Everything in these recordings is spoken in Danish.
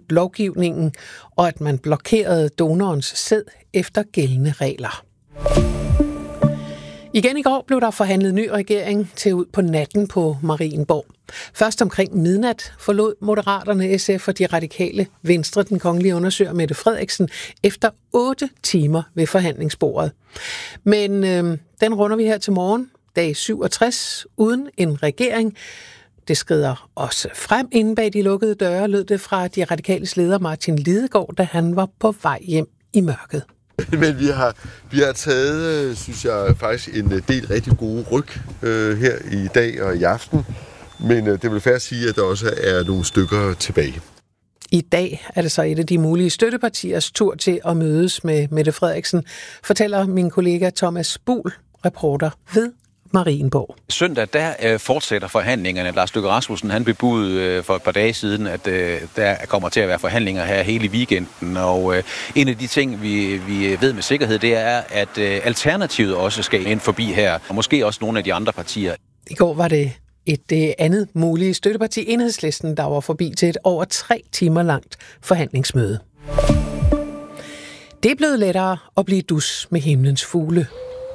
fulgte lovgivningen, og at man blokerede donorens sæd efter gældende regler. Igen i går blev der forhandlet ny regering til ud på natten på Marienborg. Først omkring midnat forlod Moderaterne, SF og de radikale Venstre den kongelige undersøger Mette Frederiksen efter 8 timer ved forhandlingsbordet. Men den runder vi her til morgen, dag 67, uden en regering. Det skrider også frem inden bag de lukkede døre, lød det fra de radikales leder Martin Lidegaard, da han var på vej hjem i mørket. Men vi har taget, synes jeg, faktisk en del rigtig gode ryg her i dag og i aften. Men det vil fair sige, at der også er nogle stykker tilbage. I dag er det så et af de mulige støttepartiers tur til at mødes med Mette Frederiksen, fortæller min kollega Thomas Buhl, reporter ved Marienborg. Søndag, der fortsætter forhandlingerne. Lars Løkke Rasmussen, han bebudede for et par dage siden, at der kommer til at være forhandlinger her hele weekenden. Og en af de ting, vi ved med sikkerhed, det er, at Alternativet også skal ind forbi her. Og måske også nogle af de andre partier. I går var det et andet mulige støtteparti, Enhedslisten, der var forbi til et over 3 timer langt forhandlingsmøde. Det er blevet lettere at blive dus med himlens fugle.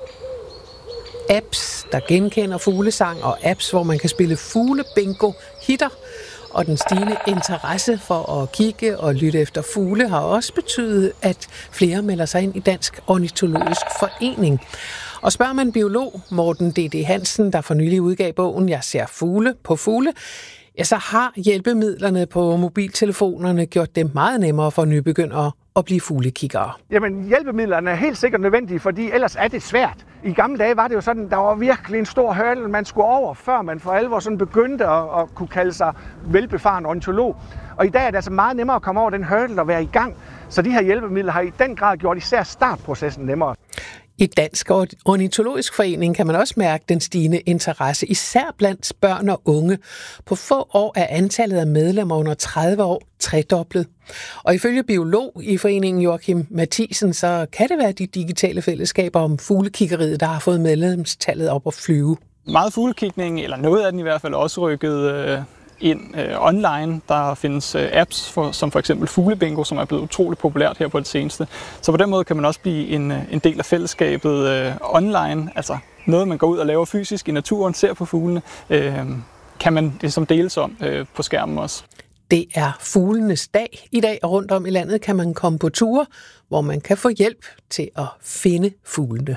Apps, der genkender fuglesang, og apps, hvor man kan spille fuglebingo, hitter. Og den stigende interesse for at kigge og lytte efter fugle har også betydet, at flere melder sig ind i Dansk Ornitologisk Forening. Og spørger man biolog Morten D.D. Hansen, der for nylig udgav bogen Jeg ser fugle på fugle, ja, så har hjælpemidlerne på mobiltelefonerne gjort det meget nemmere for nybegyndere at blive fuglekiggere. Jamen, hjælpemidlerne er helt sikkert nødvendige, fordi ellers er det svært. I gamle dage var det jo sådan, der var virkelig en stor hurdle, man skulle over, før man for alvor sådan begyndte at kunne kalde sig velbefaren ornitolog. Og i dag er det altså meget nemmere at komme over den hurdle og være i gang. Så de her hjælpemidler har i den grad gjort især startprocessen nemmere. I Dansk Ornitologisk Forening kan man også mærke den stigende interesse, især blandt børn og unge. På få år er antallet af medlemmer under 30 år tredoblet. Og ifølge biolog i foreningen Joachim Mathisen, så kan det være de digitale fællesskaber om fuglekiggeriet, der har fået medlemstallet op at flyve. Meget fuglekigning, eller noget af den i hvert fald, også rykket ind online. Der findes apps, som for eksempel Fuglebingo, som er blevet utroligt populært her på det seneste. Så på den måde kan man også blive en del af fællesskabet online. Altså noget, man går ud og laver fysisk i naturen, ser på fuglene, kan man ligesom deles om på skærmen også. Det er fuglenes dag i dag, og rundt om i landet kan man komme på ture, hvor man kan få hjælp til at finde fuglene.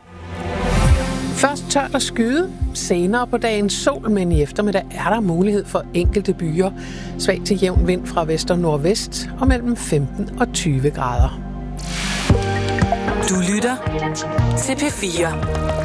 Først tørt at skyde, senere på dagen sol, men i eftermiddag er der mulighed for enkelte byer. Svag til jævn vind fra vest og nordvest og mellem 15 og 20 grader. Du lytter til P4.